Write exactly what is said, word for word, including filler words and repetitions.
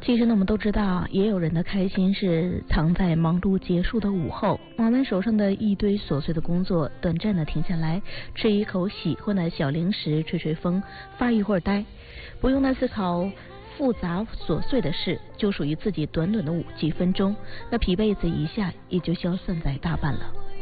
其实呢，我们都知道，也有人的开心是藏在忙碌结束的午后，忙完手上的一堆琐碎的工作，短暂的停下来，吃一口喜欢的小零食，吹吹风，发一会儿呆，不用再思考复杂琐碎的事，就属于自己短短的五几分钟，那疲惫子一下也就消散在大半了。